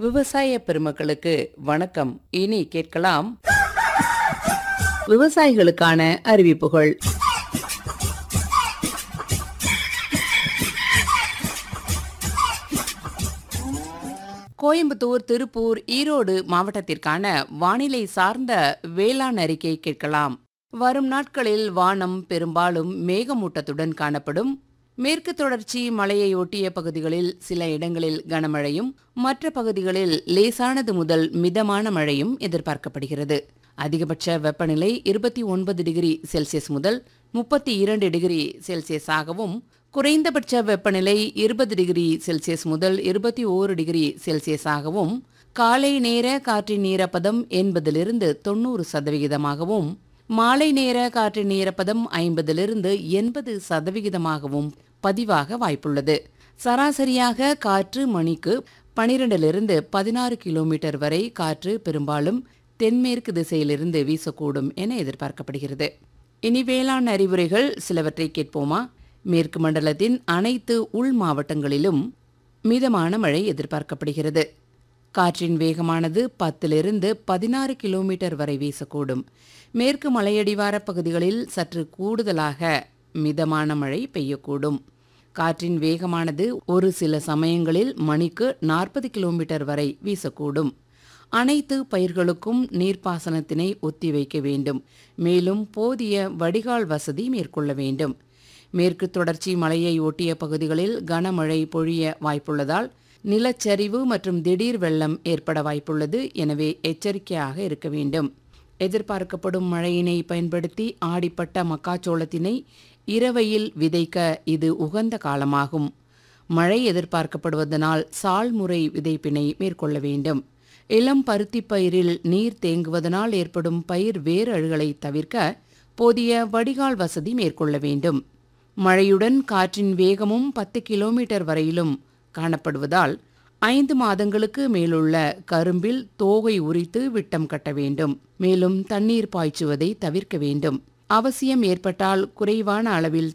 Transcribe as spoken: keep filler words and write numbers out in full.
விவசாய பெருமக்களுக்கு வணக்கம். இனி கேட்கலாம் விவசாயிகளுக்கான அறிவிப்புகள். கோயம்புத்தூர், திருப்பூர், ஈரோடு மாவட்டத்திற்கான வானிலை சார்ந்த வேளாண் அறிக்கை கேட்கலாம். வரும் நாட்களில் வானம் பெரும்பாலும் மேகமூட்டத்துடன் காணப்படும். மேற்கு தொடர்ச்சி மலையை ஒட்டிய பகுதிகளில் சில இடங்களில் கனமழையும், மற்ற பகுதிகளில் லேசானது முதல் மிதமான மழையும் எதிர்பார்க்கப்படுகிறது. அதிகபட்ச வெப்பநிலை இருபத்தி ஒன்பது டிகிரி செல்சியஸ் முதல் முப்பத்தி இரண்டு டிகிரி செல்சியஸாகவும், குறைந்தபட்ச வெப்பநிலை இருபது டிகிரி செல்சியஸ் முதல் இருபத்தி ஓரு டிகிரி செல்சியஸாகவும், காலை நேர காற்றின் ஈரப்பதம் எண்பதிலிருந்து தொண்ணூறு சதவிகிதமாகவும், மாலை நேர காற்றின் ஈரப்பதம் ஐம்பதிலிருந்து எண்பது சதவிகிதமாகவும் பதிவாக வாய்ப்புள்ளது. சராசரியாக காற்று மணிக்கு பனிரெண்டிலிருந்து பதினாறு கிலோமீட்டர் வரை காற்று பெரும்பாலும் தென்மேற்கு திசையிலிருந்து வீசக்கூடும் என எதிர்பார்க்கப்படுகிறது. இனி வேளாண் அறிவுரைகள் சிலவற்றை கேட்போமா? மேற்கு மண்டலத்தின் அனைத்து உள் மாவட்டங்களிலும் மிதமான மழை எதிர்பார்க்கப்படுகிறது. காற்றின் வேகமானது பத்திலிருந்து பதினாறு கிலோமீட்டர் வரை வீசக்கூடும். மேற்கு மலையடிவார பகுதிகளில் சற்று கூடுதலாக மிதமான மழை பெய்யக்கூடும். காற்றின் வேகமானது ஒரு சில சமயங்களில் மணிக்கு நாற்பது கிலோமீட்டர் வரை வீசக்கூடும். அனைத்து பயிர்களுக்கும் நீர்ப்பாசனத்தினை ஒத்திவைக்க வேண்டும். மேலும் போதிய வடிகால் வசதி மேற்கொள்ள வேண்டும். மேற்கு தொடர்ச்சி மலையை ஒட்டிய பகுதிகளில் கனமழை பொழிய வாய்ப்புள்ளதால் நிலச்சரிவு மற்றும் திடீர் வெள்ளம் ஏற்பட வாய்ப்புள்ளது. எனவே எச்சரிக்கையாக இருக்க வேண்டும். எதிர்பார்க்கப்படும் மழையினை பயன்படுத்தி ஆடிப்பட்ட மக்காச்சோளத்தினை இரவையில் விதைக்க இது உகந்த காலமாகும். மழை எதிர்பார்க்கப்படுவதனால் சால்முறை விதைப்பினை மேற்கொள்ள வேண்டும். இளம் பருத்தி பயிரில் நீர் தேங்குவதனால் ஏற்படும் பயிர் வேரழுகளை தவிர்க்க போதிய வடிகால் வசதி மேற்கொள்ள வேண்டும். மழையுடன் காற்றின் வேகமும் பத்து கிலோமீட்டர் வரையிலும் காணப்படுவதால் ஐந்து மாதங்களுக்கு மேலுள்ள கரும்பில் தோகை உரித்து விட்டம் கட்ட வேண்டும். மேலும் தண்ணீர் பாய்ச்சுவதை தவிர்க்க வேண்டும். அவசியம் ஏற்பட்டால் குறைவான அளவில்